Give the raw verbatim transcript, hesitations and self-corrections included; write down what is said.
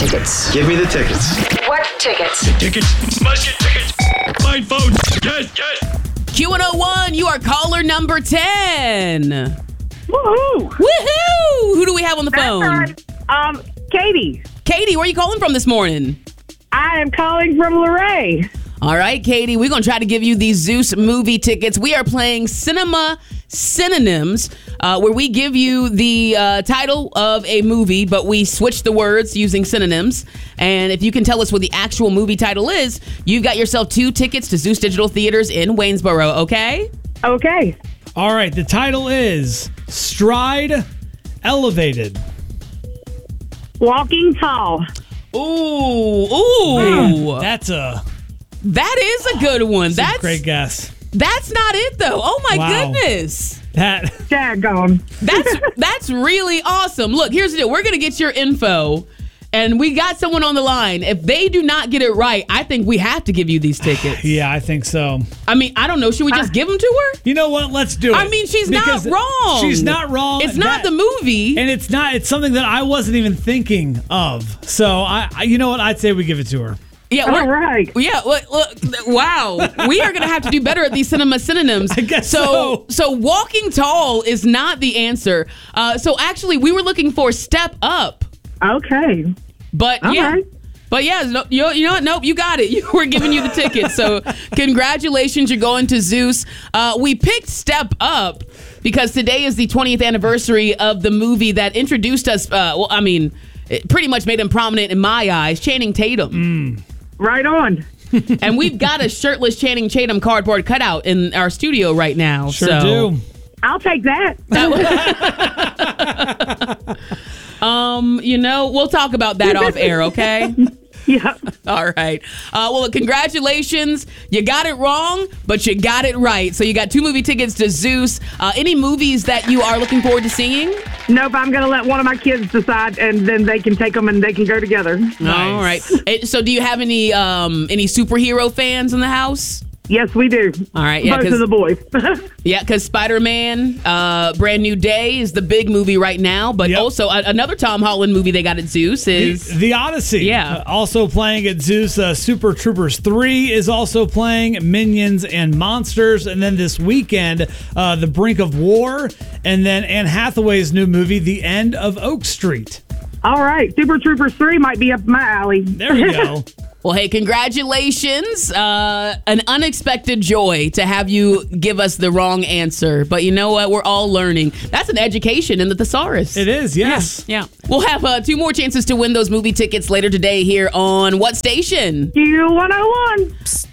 tickets. Give me the tickets. What tickets? Tickets. Must get tickets. Find phone. Yes, yes. Q one oh one, you are caller number ten. Woohoo! Woohoo! Who do we have on the That's phone? right. Um, Katie. Katie, where are you calling from this morning? I am calling from Luray. All right, Katie, we're going to try to give you these Zeus movie tickets. We are playing Cinema Synonyms, uh, where we give you the uh, title of a movie, but we switch the words using synonyms. And if you can tell us what the actual movie title is, you've got yourself two tickets to Zeus Digital Theaters in Waynesboro, okay? Okay. All right, the title is Stride Elevated. Walking Tall. Ooh, ooh. That's a, That is a good one. that's That's a great guess. That's not it, though. Oh, my Wow. goodness. That Daggone. That's that's really awesome. Look, here's the deal. We're going to get your info, and we got someone on the line. If they do not get it right, I think we have to give you these tickets. yeah, I think so. I mean, I don't know. Should we just give them to her? You know what? Let's do it. I mean, she's not Because wrong. She's not wrong. It's not That- the movie. And it's not. It's something that I wasn't even thinking of. So I, I you know what? I'd say we give it to her. Yeah, All we're, right. yeah. Look, look, wow, we are going to have to do better at these cinema synonyms. I guess so. so. So, walking tall is not the answer. Uh, so, actually, we were looking for step up, Okay. but All yeah. right. But yeah, no, you, know, you know what? Nope, you got it. You, we're giving you the tickets. So congratulations, you're going to Zeus. Uh, we picked Step Up because today is the twentieth anniversary of the movie that introduced us. Uh, well, I mean, it pretty much made him prominent in my eyes, Channing Tatum. Mm. Right on. And we've got a shirtless Channing Tatum cardboard cutout in our studio right now. Sure so. do. I'll take that. Um, you know, we'll talk about that off air, okay? Yeah. All right. Uh, well, congratulations. You got it wrong, but you got it right. So you got two movie tickets to Zeus. Uh, any movies that you are looking forward to seeing? Nope, I'm going to let one of my kids decide, and then they can take them and they can go together. All right. Eh, So do you have any um, any superhero fans in the house? Yes, we do. All right. Yeah, Both 'cause- of the boys. Yeah, because Spider-Man, uh, Brand New Day is the big movie right now. But Yep. also a- another Tom Holland movie they got at Zeus The, is... the Odyssey. Yeah. Uh, also playing at Zeus. Uh, Super Troopers three is also playing. Minions and Monsters. And then this weekend, uh, The Brink of War. And then Anne Hathaway's new movie, The End of Oak Street. All right. Super Troopers three might be up my alley. There we go. Well, hey, congratulations. Uh, an unexpected joy to have you give us the wrong answer. But you know what? We're all learning. That's an education in the thesaurus. It is, yes. Yeah. We'll have uh, two more chances to win those movie tickets later today here on what station? Q one oh one.